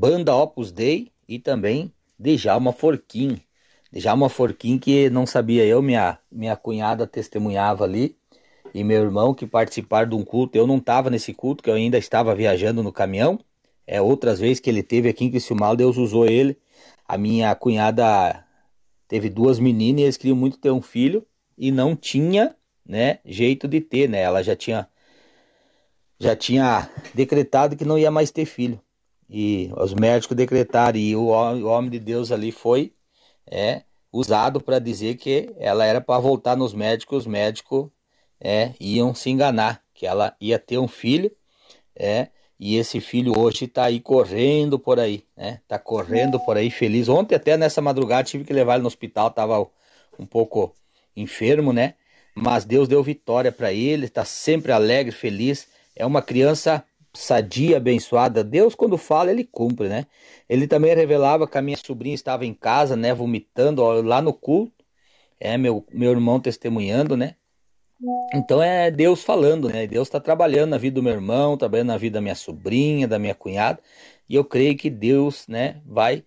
Banda Opus Dei e também Djalma Forquim. Djalma Forquim, que não sabia eu, minha cunhada testemunhava ali, e meu irmão que participaram de um culto. Eu não estava nesse culto, que eu ainda estava viajando no caminhão. Outras vezes que ele teve aqui em Criciúmal, Deus usou ele. A minha cunhada teve duas meninas e eles queriam muito ter um filho e não tinha, né, jeito de ter, né? Ela já tinha decretado que não ia mais ter filho. E os médicos decretaram, e o homem de Deus ali foi usado para dizer que ela era para voltar nos médicos, os médicos iam se enganar, que ela ia ter um filho, e esse filho hoje está aí correndo por aí, né? Tá correndo por aí feliz. Ontem até nessa madrugada tive que levar ele no hospital, tava um pouco enfermo, né? Mas Deus deu vitória para ele, está sempre alegre, feliz. É uma criança sadia, abençoada. Deus, quando fala, ele cumpre, né? Ele também revelava que a minha sobrinha estava em casa, né, vomitando lá no culto. Meu irmão testemunhando, né? Então é Deus falando, né? Deus está trabalhando na vida do meu irmão, trabalhando na vida da minha sobrinha, da minha cunhada. E eu creio que Deus, né, vai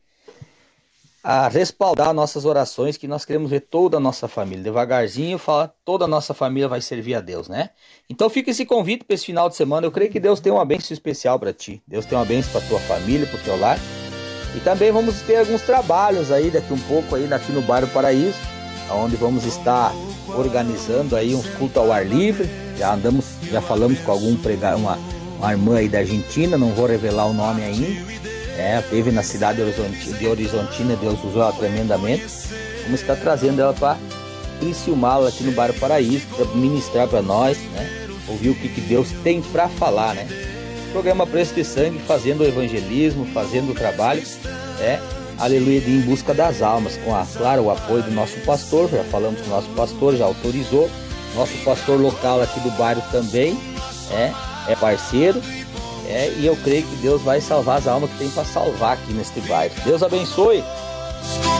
respaldar nossas orações, que nós queremos ver toda a nossa família. Devagarzinho, toda a nossa família vai servir a Deus, né? Então fica esse convite para esse final de semana. Eu creio que Deus tem uma bênção especial para ti. Deus tem uma bênção para tua família, para o teu lar. E também vamos ter alguns trabalhos aí daqui um pouco aí aqui no bairro Paraíso, onde vamos estar organizando aí uns cultos ao ar livre. Já falamos com uma irmã aí da Argentina, não vou revelar o nome ainda. Teve na cidade de Horizontina, Deus usou ela tremendamente. Vamos estar trazendo ela para Criciúmal, aqui no bairro Paraíso, para ministrar para nós, né? Ouvir o que Deus tem para falar, né? Programa Preço de Sangue, fazendo o evangelismo, fazendo o trabalho, aleluia, de Em Busca das Almas, com claro, o apoio do nosso pastor. Já falamos com o nosso pastor, já autorizou. Nosso pastor local aqui do bairro também é parceiro. E eu creio que Deus vai salvar as almas que tem para salvar aqui neste bairro. Deus abençoe.